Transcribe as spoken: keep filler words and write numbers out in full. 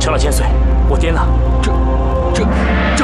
长老千岁，我爹呢？ 这这